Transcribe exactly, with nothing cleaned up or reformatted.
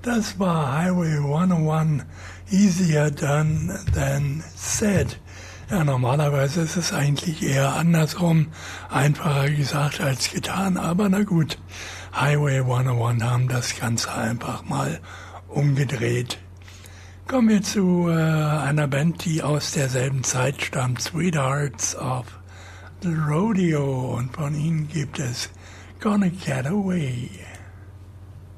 Das war Highway hunderteins, Easier Done Than Said. Ja, normalerweise ist es eigentlich eher andersrum, einfacher gesagt als getan, aber na gut, Highway hunderteins haben das Ganze einfach mal umgedreht. Kommen wir zu äh, einer Band, die aus derselben Zeit stammt, Sweethearts of the Rodeo, und von ihnen gibt es Gonna Get Away.